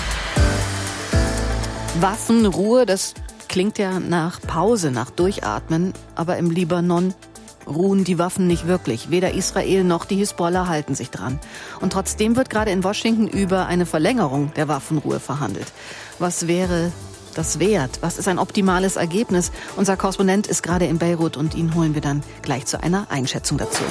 Waffenruhe, das klingt ja nach Pause, nach Durchatmen, aber im Libanon ruhen die Waffen nicht wirklich. Weder Israel noch die Hisbollah halten sich dran. Und trotzdem wird gerade in Washington über eine Verlängerung der Waffenruhe verhandelt. Was wäre das wert? Was ist ein optimales Ergebnis? Unser Korrespondent ist gerade in Beirut und ihn holen wir dann gleich zu einer Einschätzung dazu.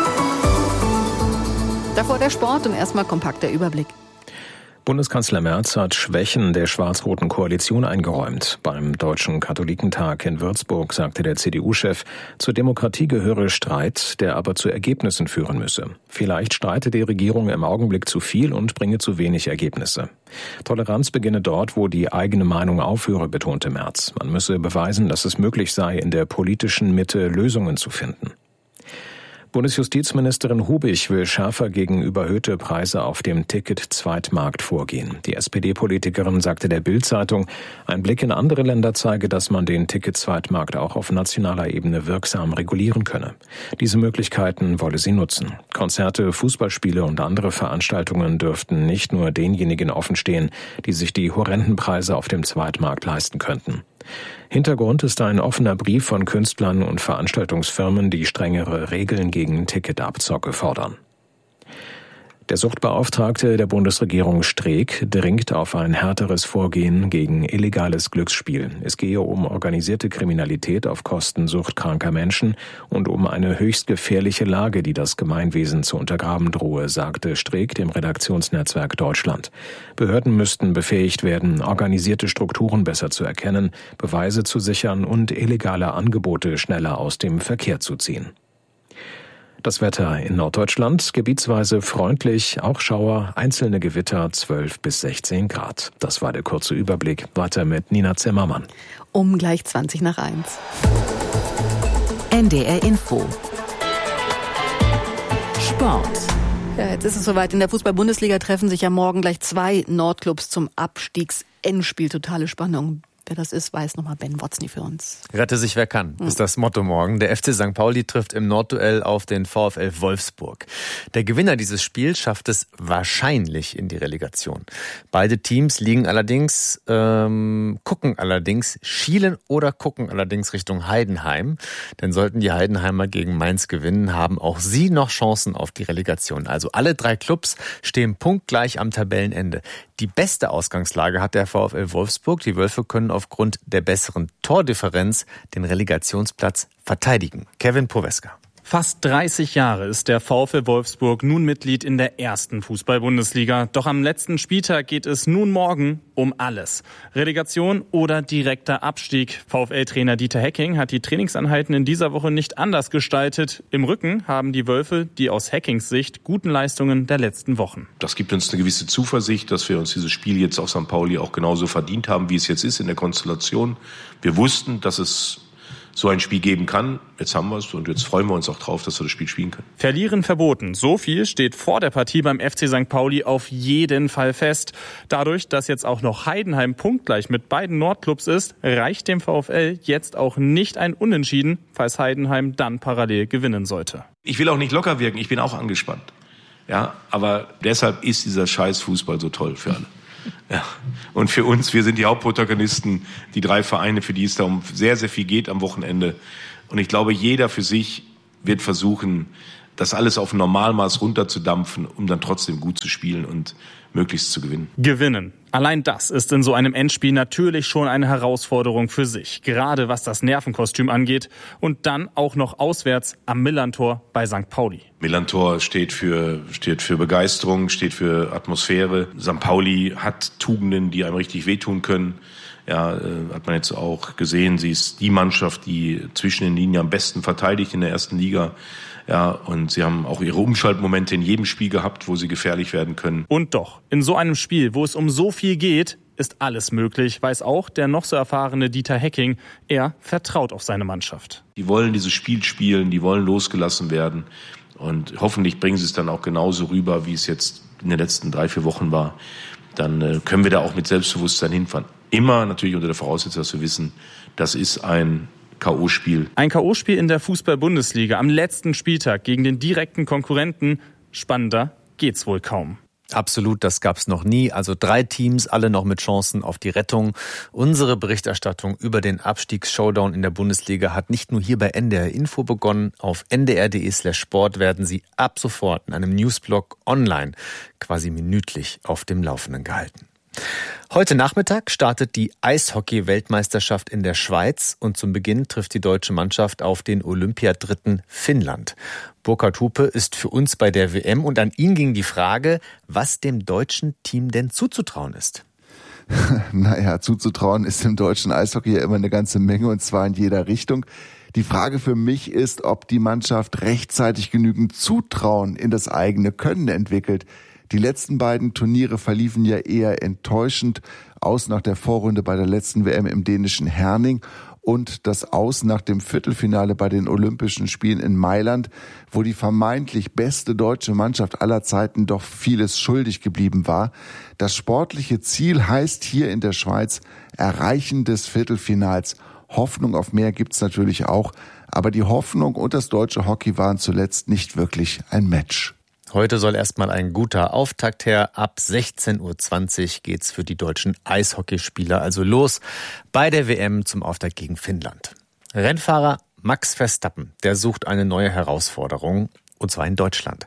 Davor der Sport und erstmal kompakt der Überblick. Bundeskanzler Merz hat Schwächen der schwarz-roten Koalition eingeräumt. Beim Deutschen Katholikentag in Würzburg sagte der CDU-Chef, zur Demokratie gehöre Streit, der aber zu Ergebnissen führen müsse. Vielleicht streite die Regierung im Augenblick zu viel und bringe zu wenig Ergebnisse. Toleranz beginne dort, wo die eigene Meinung aufhöre, betonte Merz. Man müsse beweisen, dass es möglich sei, in der politischen Mitte Lösungen zu finden. Bundesjustizministerin Hubig will schärfer gegen überhöhte Preise auf dem Ticket-Zweitmarkt vorgehen. Die SPD-Politikerin sagte der Bild-Zeitung, ein Blick in andere Länder zeige, dass man den Ticket-Zweitmarkt auch auf nationaler Ebene wirksam regulieren könne. Diese Möglichkeiten wolle sie nutzen. Konzerte, Fußballspiele und andere Veranstaltungen dürften nicht nur denjenigen offenstehen, die sich die horrenden Preise auf dem Zweitmarkt leisten könnten. Hintergrund ist ein offener Brief von Künstlern und Veranstaltungsfirmen, die strengere Regeln gegen Ticketabzocke fordern. Der Suchtbeauftragte der Bundesregierung Streeck dringt auf ein härteres Vorgehen gegen illegales Glücksspiel. Es gehe um organisierte Kriminalität auf Kosten suchtkranker Menschen und um eine höchst gefährliche Lage, die das Gemeinwesen zu untergraben drohe, sagte Streeck dem Redaktionsnetzwerk Deutschland. Behörden müssten befähigt werden, organisierte Strukturen besser zu erkennen, Beweise zu sichern und illegale Angebote schneller aus dem Verkehr zu ziehen. Das Wetter in Norddeutschland gebietsweise freundlich, auch Schauer, einzelne Gewitter 12 bis 16 Grad. Das war der kurze Überblick. Weiter mit Nina Zimmermann. Um gleich 20 nach 1. NDR Info. Sport. Ja, jetzt ist es soweit. In der Fußball-Bundesliga treffen sich ja morgen gleich 2 Nordclubs zum Abstiegsendspiel. Totale Spannung. Wer das ist, weiß nochmal Ben Wotzny für uns. Rette sich wer kann, ist das Motto morgen. Der FC St. Pauli trifft im Nordduell auf den VfL Wolfsburg. Der Gewinner dieses Spiels schafft es wahrscheinlich in die Relegation. Beide Teams schielen allerdings Richtung Heidenheim. Denn sollten die Heidenheimer gegen Mainz gewinnen, haben auch sie noch Chancen auf die Relegation. Also alle 3 Clubs stehen punktgleich am Tabellenende. Die beste Ausgangslage hat der VfL Wolfsburg. Die Wölfe können aufgrund der besseren Tordifferenz den Relegationsplatz verteidigen. Kevin Poweska. Fast 30 Jahre ist der VfL Wolfsburg nun Mitglied in der ersten Fußball-Bundesliga. Doch am letzten Spieltag geht es nun morgen um alles. Relegation oder direkter Abstieg. VfL-Trainer Dieter Hecking hat die Trainingseinheiten in dieser Woche nicht anders gestaltet. Im Rücken haben die Wölfe die aus Hackings Sicht guten Leistungen der letzten Wochen. Das gibt uns eine gewisse Zuversicht, dass wir uns dieses Spiel jetzt auf St. Pauli auch genauso verdient haben, wie es jetzt ist in der Konstellation. Wir wussten, dass es so ein Spiel geben kann. Jetzt haben wir es und jetzt freuen wir uns auch drauf, dass wir das Spiel spielen können. Verlieren verboten. So viel steht vor der Partie beim FC St. Pauli auf jeden Fall fest. Dadurch, dass jetzt auch noch Heidenheim punktgleich mit beiden Nordclubs ist, reicht dem VfL jetzt auch nicht ein Unentschieden, falls Heidenheim dann parallel gewinnen sollte. Ich will auch nicht locker wirken, ich bin auch angespannt. Ja, aber deshalb ist dieser Scheiß-Fußball so toll für alle. Ja. Und für uns, wir sind die Hauptprotagonisten, die 3 Vereine, für die es da um sehr, sehr viel geht am Wochenende. Und ich glaube, jeder für sich wird versuchen, das alles auf ein Normalmaß runterzudampfen, um dann trotzdem gut zu spielen und möglichst zu gewinnen. Gewinnen. Allein das ist in so einem Endspiel natürlich schon eine Herausforderung für sich. Gerade was das Nervenkostüm angeht. Und dann auch noch auswärts am Millerntor bei St. Pauli. Millerntor steht für Begeisterung, steht für Atmosphäre. St. Pauli hat Tugenden, die einem richtig wehtun können. Ja, hat man jetzt auch gesehen. Sie ist die Mannschaft, die zwischen den Linien am besten verteidigt in der ersten Liga. Ja, und sie haben auch ihre Umschaltmomente in jedem Spiel gehabt, wo sie gefährlich werden können. Und doch, in so einem Spiel, wo es um so viel geht, ist alles möglich, weiß auch der noch so erfahrene Dieter Hecking. Er vertraut auf seine Mannschaft. Die wollen dieses Spiel spielen, die wollen losgelassen werden. Und hoffentlich bringen sie es dann auch genauso rüber, wie es jetzt in den letzten 3-4 Wochen war. Dann können wir da auch mit Selbstbewusstsein hinfahren. Immer natürlich unter der Voraussetzung, dass wir wissen, das ist ein K.O.-Spiel. Ein K.O.-Spiel in der Fußball-Bundesliga am letzten Spieltag gegen den direkten Konkurrenten. Spannender geht's wohl kaum. Absolut, das gab's noch nie. Also 3 Teams, alle noch mit Chancen auf die Rettung. Unsere Berichterstattung über den Abstiegs-Showdown in der Bundesliga hat nicht nur hier bei NDR Info begonnen. Auf ndr.de/sport werden Sie ab sofort in einem Newsblog online quasi minütlich auf dem Laufenden gehalten. Heute Nachmittag startet die Eishockey-Weltmeisterschaft in der Schweiz und zum Beginn trifft die deutsche Mannschaft auf den Olympiadritten Finnland. Burkhard Hupe ist für uns bei der WM und an ihn ging die Frage, was dem deutschen Team denn zuzutrauen ist. Naja, zuzutrauen ist im deutschen Eishockey ja immer eine ganze Menge und zwar in jeder Richtung. Die Frage für mich ist, ob die Mannschaft rechtzeitig genügend Zutrauen in das eigene Können entwickelt. Die letzten beiden Turniere verliefen ja eher enttäuschend. Aus nach der Vorrunde bei der letzten WM im dänischen Herning und das Aus nach dem Viertelfinale bei den Olympischen Spielen in Mailand, wo die vermeintlich beste deutsche Mannschaft aller Zeiten doch vieles schuldig geblieben war. Das sportliche Ziel heißt hier in der Schweiz Erreichen des Viertelfinals. Hoffnung auf mehr gibt's natürlich auch, aber die Hoffnung und das deutsche Hockey waren zuletzt nicht wirklich ein Match. Heute soll erstmal ein guter Auftakt her. Ab 16:20 Uhr geht's für die deutschen Eishockeyspieler also los bei der WM zum Auftakt gegen Finnland. Rennfahrer Max Verstappen, der sucht eine neue Herausforderung. Und zwar in Deutschland.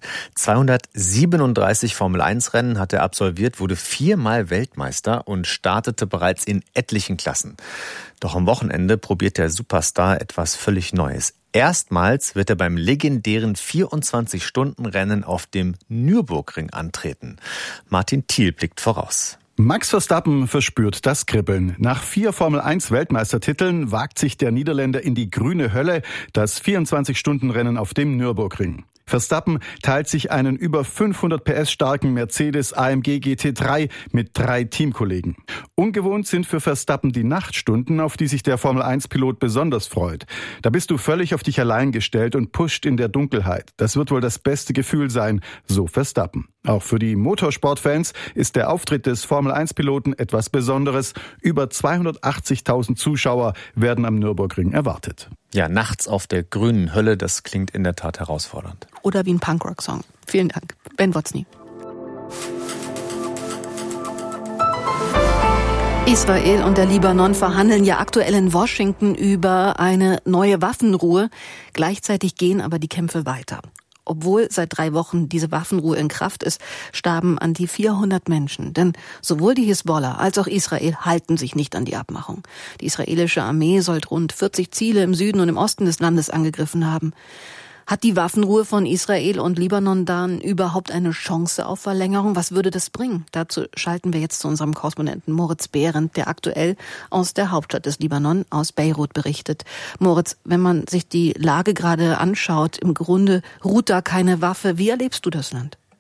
237 Formel-1-Rennen hat er absolviert, wurde 4-mal Weltmeister und startete bereits in etlichen Klassen. Doch am Wochenende probiert der Superstar etwas völlig Neues. Erstmals wird er beim legendären 24-Stunden-Rennen auf dem Nürburgring antreten. Martin Thiel blickt voraus. Max Verstappen verspürt das Kribbeln. Nach 4 Formel-1-Weltmeistertiteln wagt sich der Niederländer in die grüne Hölle, das 24-Stunden-Rennen auf dem Nürburgring. Verstappen teilt sich einen über 500 PS starken Mercedes AMG GT3 mit 3 Teamkollegen. Ungewohnt sind für Verstappen die Nachtstunden, auf die sich der Formel-1-Pilot besonders freut. Da bist du völlig auf dich allein gestellt und pusht in der Dunkelheit. Das wird wohl das beste Gefühl sein, so Verstappen. Auch für die Motorsportfans ist der Auftritt des Formel-1-Piloten etwas Besonderes. Über 280.000 Zuschauer werden am Nürburgring erwartet. Ja, nachts auf der grünen Hölle, das klingt in der Tat herausfordernd. Oder wie ein Punkrock-Song. Vielen Dank. Ben Wotzny. Israel und der Libanon verhandeln ja aktuell in Washington über eine neue Waffenruhe. Gleichzeitig gehen aber die Kämpfe weiter. Obwohl seit 3 Wochen diese Waffenruhe in Kraft ist, starben an die 400 Menschen. Denn sowohl die Hisbollah als auch Israel halten sich nicht an die Abmachung. Die israelische Armee soll rund 40 Ziele im Süden und im Osten des Landes angegriffen haben. Hat die Waffenruhe von Israel und Libanon dann überhaupt eine Chance auf Verlängerung? Was würde das bringen? Dazu schalten wir jetzt zu unserem Korrespondenten Moritz Behrendt, der aktuell aus der Hauptstadt des Libanon, aus Beirut, berichtet. Moritz, wenn man sich die Lage gerade anschaut, im Grunde ruht da keine Waffe. Wie erlebst du das Land?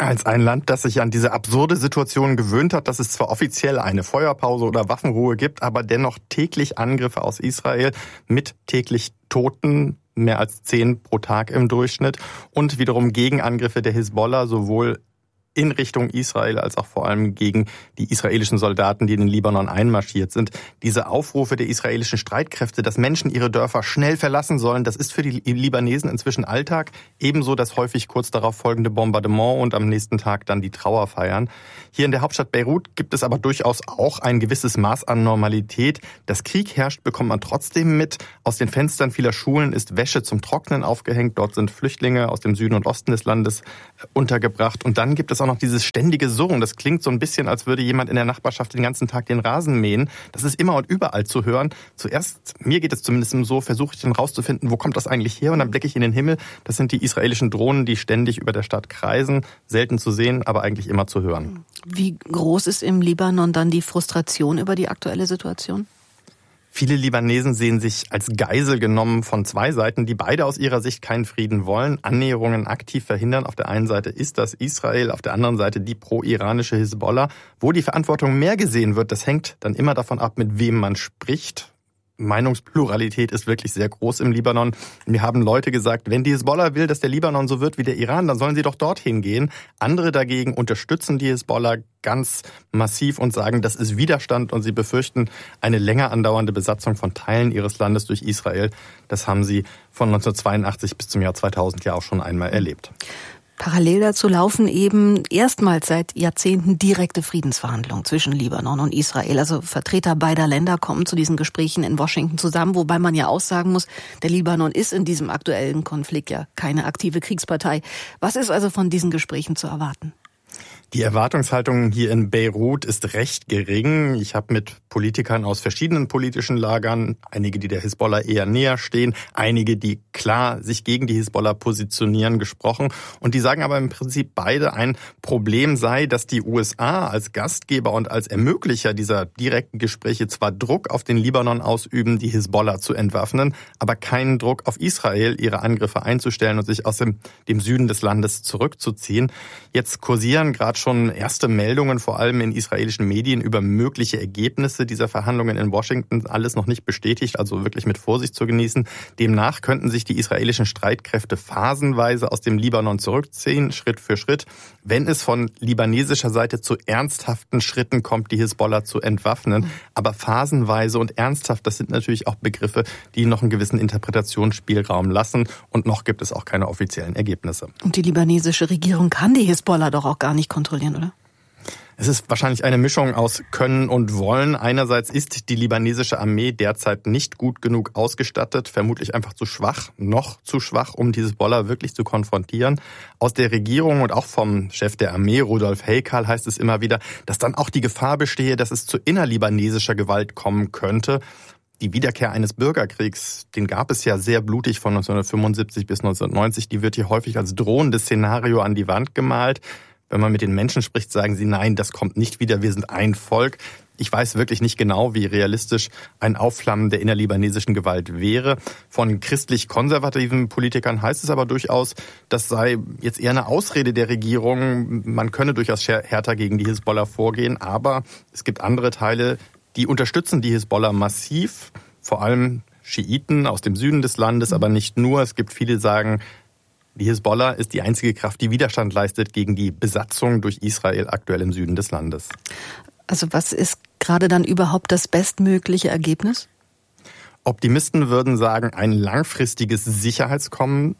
Als ein Land, das sich an diese absurde Situation gewöhnt hat, dass es zwar offiziell eine Feuerpause oder Waffenruhe gibt, aber dennoch täglich Angriffe aus Israel mit täglich Toten, mehr als 10 pro Tag im Durchschnitt, und wiederum Gegenangriffe der Hisbollah, sowohl in Richtung Israel als auch vor allem gegen die israelischen Soldaten, die in den Libanon einmarschiert sind. Diese Aufrufe der israelischen Streitkräfte, dass Menschen ihre Dörfer schnell verlassen sollen, das ist für die Libanesen inzwischen Alltag. Ebenso das häufig kurz darauf folgende Bombardement und am nächsten Tag dann die Trauerfeiern. Hier in der Hauptstadt Beirut gibt es aber durchaus auch ein gewisses Maß an Normalität. Dass Krieg herrscht, bekommt man trotzdem mit. Aus den Fenstern vieler Schulen ist Wäsche zum Trocknen aufgehängt. Dort sind Flüchtlinge aus dem Süden und Osten des Landes untergebracht. Und dann gibt es auch noch dieses ständige Surren. Das klingt so ein bisschen, als würde jemand in der Nachbarschaft den ganzen Tag den Rasen mähen. Das ist immer und überall zu hören. Zuerst, mir geht es zumindest so, versuche ich dann rauszufinden, wo kommt das eigentlich her? Und dann blicke ich in den Himmel. Das sind die israelischen Drohnen, die ständig über der Stadt kreisen. Selten zu sehen, aber eigentlich immer zu hören. Wie groß ist im Libanon dann die Frustration über die aktuelle Situation? Viele Libanesen sehen sich als Geisel genommen von zwei Seiten, die beide aus ihrer Sicht keinen Frieden wollen, Annäherungen aktiv verhindern. Auf der einen Seite ist das Israel, auf der anderen Seite die pro-iranische Hisbollah. Wo die Verantwortung mehr gesehen wird, das hängt dann immer davon ab, mit wem man spricht. Meinungspluralität ist wirklich sehr groß im Libanon. Wir haben Leute gesagt, wenn die Hisbollah will, dass der Libanon so wird wie der Iran, dann sollen sie doch dorthin gehen. Andere dagegen unterstützen die Hisbollah ganz massiv und sagen, das ist Widerstand, und sie befürchten eine länger andauernde Besatzung von Teilen ihres Landes durch Israel. Das haben sie von 1982 bis zum Jahr 2000 ja auch schon einmal erlebt. Parallel dazu laufen eben erstmals seit Jahrzehnten direkte Friedensverhandlungen zwischen Libanon und Israel. Also Vertreter beider Länder kommen zu diesen Gesprächen in Washington zusammen, wobei man ja auch sagen muss, der Libanon ist in diesem aktuellen Konflikt ja keine aktive Kriegspartei. Was ist also von diesen Gesprächen zu erwarten? Die Erwartungshaltung hier in Beirut ist recht gering. Ich habe mit Politikern aus verschiedenen politischen Lagern, einige, die der Hisbollah eher näher stehen, einige, die klar sich gegen die Hisbollah positionieren, gesprochen. Und die sagen aber im Prinzip beide, ein Problem sei, dass die USA als Gastgeber und als Ermöglicher dieser direkten Gespräche zwar Druck auf den Libanon ausüben, die Hisbollah zu entwaffnen, aber keinen Druck auf Israel, ihre Angriffe einzustellen und sich aus dem Süden des Landes zurückzuziehen. Jetzt kursieren gerade schon erste Meldungen, vor allem in israelischen Medien, über mögliche Ergebnisse dieser Verhandlungen in Washington. Alles noch nicht bestätigt, also wirklich mit Vorsicht zu genießen. Demnach könnten sich die israelischen Streitkräfte phasenweise aus dem Libanon zurückziehen, Schritt für Schritt. Wenn es von libanesischer Seite zu ernsthaften Schritten kommt, die Hisbollah zu entwaffnen. Aber phasenweise und ernsthaft, das sind natürlich auch Begriffe, die noch einen gewissen Interpretationsspielraum lassen. Und noch gibt es auch keine offiziellen Ergebnisse. Und die libanesische Regierung kann die Hisbollah doch auch gar nicht kontrollieren, oder? Es ist wahrscheinlich eine Mischung aus Können und Wollen. Einerseits ist die libanesische Armee derzeit nicht gut genug ausgestattet, vermutlich einfach zu schwach, noch zu schwach, um die Hisbollah wirklich zu konfrontieren. Aus der Regierung und auch vom Chef der Armee, Rudolf Heykal, heißt es immer wieder, dass dann auch die Gefahr bestehe, dass es zu innerlibanesischer Gewalt kommen könnte. Die Wiederkehr eines Bürgerkriegs, den gab es ja sehr blutig von 1975 bis 1990, die wird hier häufig als drohendes Szenario an die Wand gemalt. Wenn man mit den Menschen spricht, sagen sie, nein, das kommt nicht wieder, wir sind ein Volk. Ich weiß wirklich nicht genau, wie realistisch ein Aufflammen der innerlibanesischen Gewalt wäre. Von christlich-konservativen Politikern heißt es aber durchaus, das sei jetzt eher eine Ausrede der Regierung. Man könne durchaus härter gegen die Hisbollah vorgehen, aber es gibt andere Teile, die unterstützen die Hisbollah massiv, vor allem Schiiten aus dem Süden des Landes, aber nicht nur. Es gibt viele, die sagen, die Hisbollah ist die einzige Kraft, die Widerstand leistet gegen die Besatzung durch Israel aktuell im Süden des Landes. Also was ist gerade dann überhaupt das bestmögliche Ergebnis? Optimisten würden sagen, ein langfristiges Sicherheitsabkommen,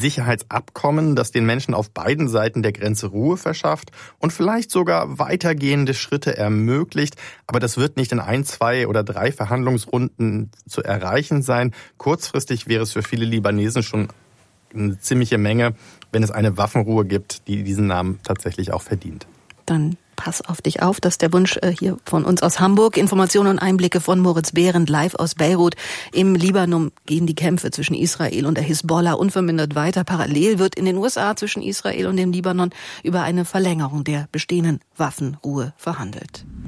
das den Menschen auf beiden Seiten der Grenze Ruhe verschafft und vielleicht sogar weitergehende Schritte ermöglicht. Aber das wird nicht in 1, 2 oder 3 Verhandlungsrunden zu erreichen sein. Kurzfristig wäre es für viele Libanesen schon eine ziemliche Menge, wenn es eine Waffenruhe gibt, die diesen Namen tatsächlich auch verdient. Dann pass auf dich auf, das ist der Wunsch hier von uns aus Hamburg. Informationen und Einblicke von Moritz Behrendt live aus Beirut. Im Libanon gehen die Kämpfe zwischen Israel und der Hisbollah unvermindert weiter. Parallel wird in den USA zwischen Israel und dem Libanon über eine Verlängerung der bestehenden Waffenruhe verhandelt.